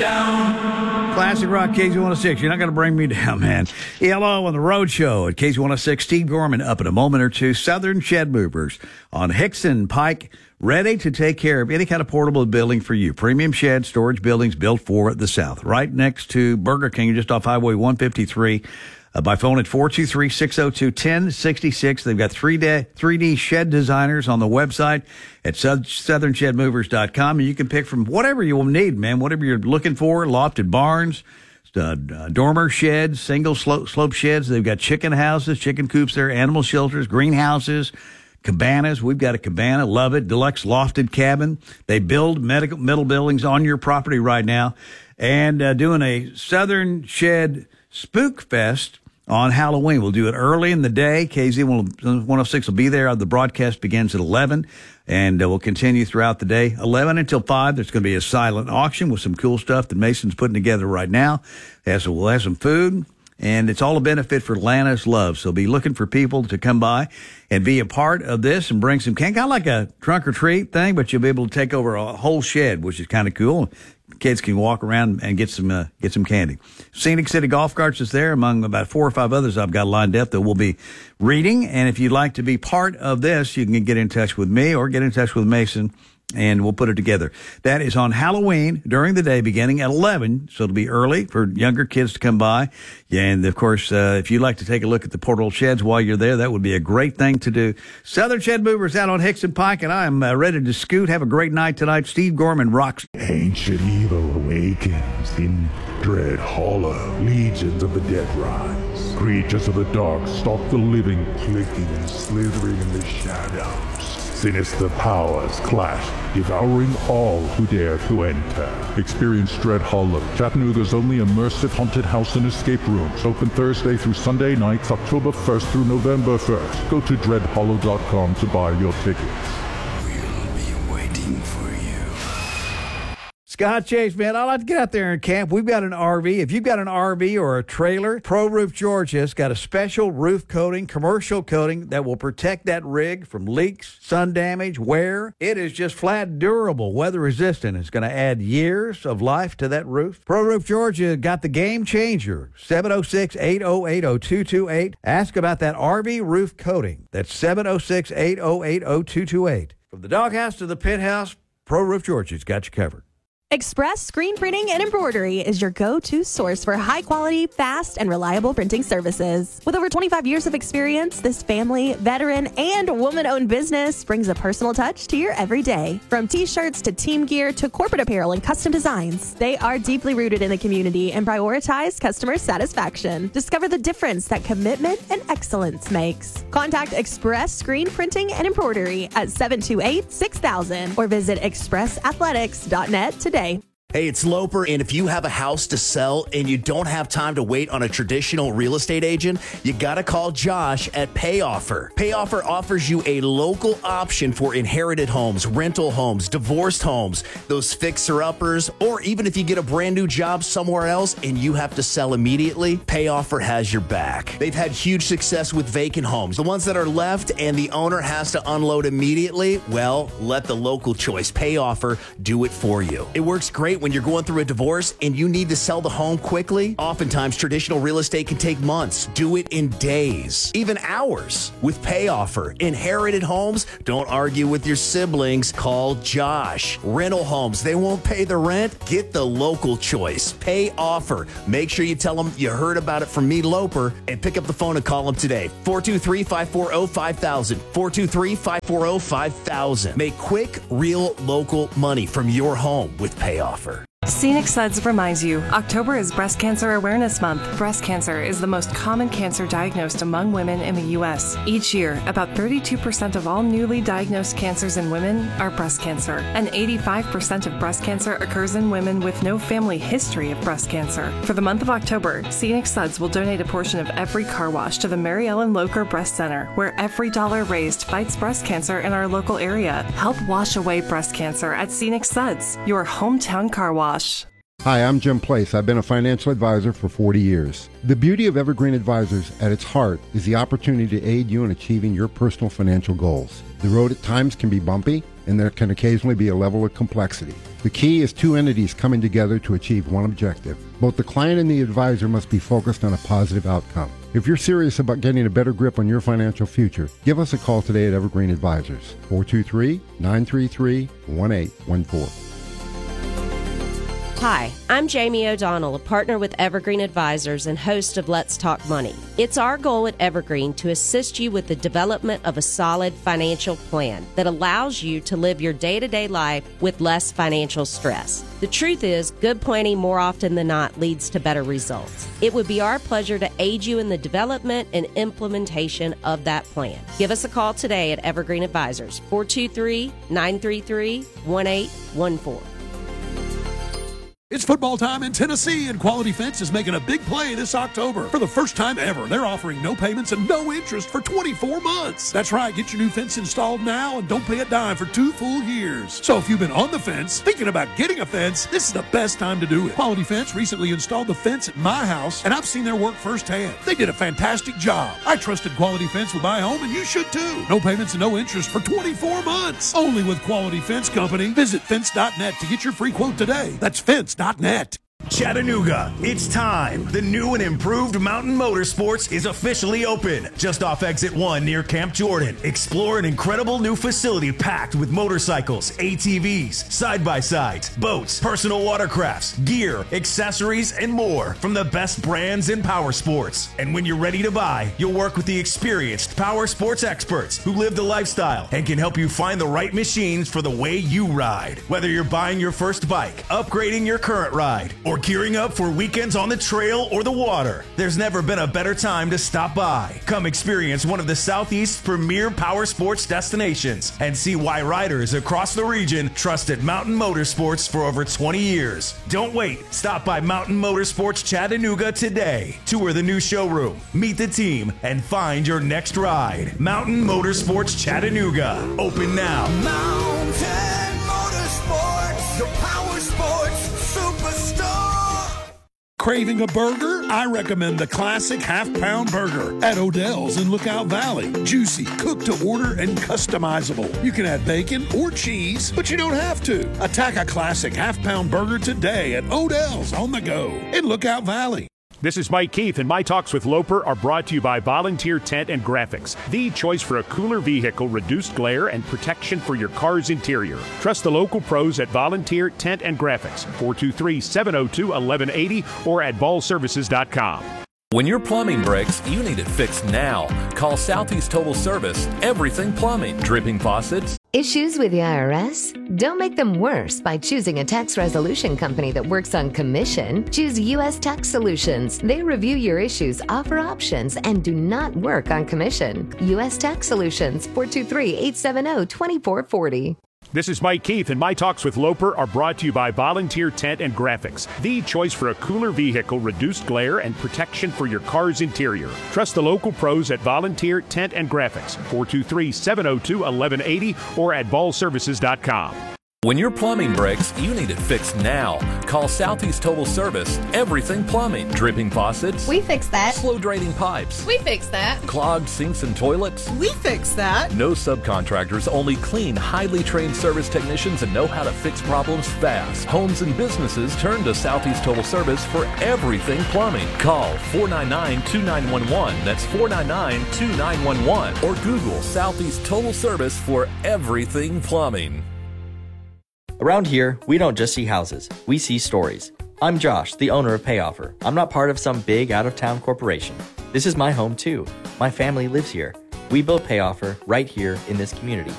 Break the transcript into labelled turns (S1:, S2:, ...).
S1: down.
S2: Classic Rock KZ106. You're not going to bring me down, man. ELO on the Road Show at KZ106. Steve Gorman up in a moment or two. Southern Shed Movers on Hickson Pike, ready to take care of any kind of portable building for you. Premium shed storage buildings built for the South. Right next to Burger King, just off Highway 153. By phone at 423-602-1066. They've got 3D shed designers on the website at southernshedmovers.com. And you can pick from whatever you will need, man, whatever you're looking for. Lofted barns, dormer sheds, single slope sheds. They've got chicken houses, chicken coops there, animal shelters, greenhouses, cabanas. We've got a cabana. Love it. Deluxe lofted cabin. They build metal buildings on your property right now. And doing a Southern Shed Spook Fest on Halloween. We'll do it early in the day. KZ106 will be there. The broadcast begins at 11, and we'll continue throughout the day. 11 until 5, there's going to be a silent auction with some cool stuff that Mason's putting together right now. We'll have some food, and it's all a benefit for Atlanta's Love. So be looking for people to come by and be a part of this and bring some kind of like a trunk or treat thing, but you'll be able to take over a whole shed, which is kind of cool. Kids can walk around and get some candy. Scenic City Golf Carts is there among about 4 or 5 others I've got lined up that we'll be reading. And if you'd like to be part of this, you can get in touch with me or get in touch with Mason, and we'll put it together. That is on Halloween during the day, beginning at 11, so it'll be early for younger kids to come by. And, of course, if you'd like to take a look at the portable sheds while you're there, that would be a great thing to do. Southern Shed Movers out on Hickson Pike, and I am ready to scoot. Have a great night tonight. Steve Gorman rocks.
S3: Ancient evil awakens in Dread Hollow. Legions of the dead rise. Creatures of the dark stalk the living, clicking and slithering in the shadows. Sinister powers clash, devouring all who dare to enter. Experience Dread Hollow, Chattanooga's only immersive haunted house and escape rooms. Open Thursday through Sunday nights, October 1st through November 1st. Go to dreadhollow.com to buy your tickets.
S1: We'll be waiting for you.
S2: Scott Chase, man, I like to get out there and camp. We've got an RV. If you've got an RV or a trailer, Pro Roof Georgia's got a special roof coating, commercial coating that will protect that rig from leaks, sun damage, wear. It is just flat durable, weather resistant. It's going to add years of life to that roof. Pro Roof Georgia got the game changer. 706-808-0228. Ask about that RV roof coating. That's 706-808-0228. From the doghouse to the pit house, Pro Roof Georgia's got you covered.
S4: Express Screen Printing and Embroidery is your go-to source for high-quality, fast, and reliable printing services. With over 25 years of experience, this family, veteran, and woman-owned business brings a personal touch to your everyday. From T-shirts to team gear to corporate apparel and custom designs, they are deeply rooted in the community and prioritize customer satisfaction. Discover the difference that commitment and excellence makes. Contact Express Screen Printing and Embroidery at 728-6000 or visit expressathletics.net today.
S5: Hey, it's Loper, and if you have a house to sell and you don't have time to wait on a traditional real estate agent, you gotta call Josh at PayOffer. PayOffer offers you a local option for inherited homes, rental homes, divorced homes, those fixer-uppers, or even if you get a brand new job somewhere else and you have to sell immediately, PayOffer has your back. They've had huge success with vacant homes. The ones that are left and the owner has to unload immediately, well, let the local choice, PayOffer, do it for you. It works great when you're going through a divorce and you need to sell the home quickly. Oftentimes, traditional real estate can take months. Do it in days, even hours. With PayOffer, inherited homes, don't argue with your siblings. Call Josh. Rental homes, they won't pay the rent. Get the local choice. PayOffer. Make sure you tell them you heard about it from me, Loper, and pick up the phone and call them today. 423-540-5000. 423-540-5000. Make quick, real, local money from your home with PayOffer.
S6: Scenic Suds reminds you, October is Breast Cancer Awareness Month. Breast cancer is the most common cancer diagnosed among women in the U.S. Each year, about 32% of all newly diagnosed cancers in women are breast cancer, and 85% of breast cancer occurs in women with no family history of breast cancer. For the month of October, Scenic Suds will donate a portion of every car wash to the Mary Ellen Locher Breast Center, where every dollar raised fights breast cancer in our local area. Help wash away breast cancer at Scenic Suds, your hometown car wash.
S7: Hi, I'm Jim Place. I've been a financial advisor for 40 years. The beauty of Evergreen Advisors at its heart is the opportunity to aid you in achieving your personal financial goals. The road at times can be bumpy, and there can occasionally be a level of complexity. The key is two entities coming together to achieve one objective. Both the client and the advisor must be focused on a positive outcome. If you're serious about getting a better grip on your financial future, give us a call today at Evergreen Advisors, 423-933-1814.
S8: Hi, I'm Jamie O'Donnell, a partner with Evergreen Advisors and host of Let's Talk Money. It's our goal at Evergreen to assist you with the development of a solid financial plan that allows you to live your day-to-day life with less financial stress. The truth is, good planning more often than not leads to better results. It would be our pleasure to aid you in the development and implementation of that plan. Give us a call today at Evergreen Advisors, 423-933-1814.
S9: It's football time in Tennessee, and Quality Fence is making a big play this October. For the first time ever, they're offering no payments and no interest for 24 months. That's right, get your new fence installed now and don't pay a dime for 2 full years. So if you've been on the fence, thinking about getting a fence, this is the best time to do it. Quality Fence recently installed the fence at my house, and I've seen their work firsthand. They did a fantastic job. I trusted Quality Fence with my home, and you should too. No payments and no interest for 24 months. Only with Quality Fence Company. Visit fence.net to get your free quote today. That's fence.net.
S10: Chattanooga, it's time. The new and improved Mountain Motorsports is officially open. Just off Exit 1 near Camp Jordan. Explore an incredible new facility packed with motorcycles, ATVs, side-by-sides, boats, personal watercrafts, gear, accessories, and more from the best brands in power sports. And when you're ready to buy, you'll work with the experienced power sports experts who live the lifestyle and can help you find the right machines for the way you ride. Whether you're buying your first bike, upgrading your current ride, or gearing up for weekends on the trail or the water, there's never been a better time to stop by. Come experience one of the Southeast's premier power sports destinations and see why riders across the region trusted Mountain Motorsports for over 20 years. Don't wait. Stop by Mountain Motorsports Chattanooga today. Tour the new showroom, meet the team, and find your next ride. Mountain Motorsports Chattanooga. Open now.
S1: Mountain Motorsports, the power sports superstar.
S9: Craving a burger? I recommend the classic half-pound burger at Odell's in Lookout Valley. Juicy, cooked to order, and customizable. You can add bacon or cheese, but you don't have to. Attack a classic half-pound burger today at Odell's on the go in Lookout Valley.
S11: This is Mike Keith, and my talks with Loper are brought to you by Volunteer Tent and Graphics, the choice for a cooler vehicle, reduced glare, and protection for your car's interior. Trust the local pros at Volunteer Tent and Graphics, 423-702-1180 or at ballservices.com.
S12: When your plumbing breaks, you need it fixed now. Call Southeast Total Service, everything plumbing, dripping faucets.
S13: Issues with the IRS? Don't make them worse by choosing a tax resolution company that works on commission. Choose U.S. Tax Solutions. They review your issues, offer options, and do not work on commission. U.S. Tax Solutions, 423-870-2440.
S11: This is Mike Keith, and my talks with Loper are brought to you by Volunteer Tent and Graphics, the choice for a cooler vehicle, reduced glare, and protection for your car's interior. Trust the local pros at Volunteer Tent and Graphics, 423-702-1180 or at ballservices.com.
S12: When your plumbing breaks, you need it fixed now. Call Southeast Total Service, everything plumbing, dripping faucets.
S14: We fix that.
S12: Slow draining pipes.
S14: We fix that.
S12: Clogged sinks and toilets.
S14: We fix that.
S12: No subcontractors, only clean, highly trained service technicians and know how to fix problems fast. Homes and businesses turn to Southeast Total Service for everything plumbing. Call 499-2911. That's 499-2911. Or Google Southeast Total Service for everything plumbing.
S15: Around here, we don't just see houses, we see stories. I'm Josh, the owner of PayOffer. I'm not part of some big out-of-town corporation. This is my home too. My family lives here. We built PayOffer right here in this community.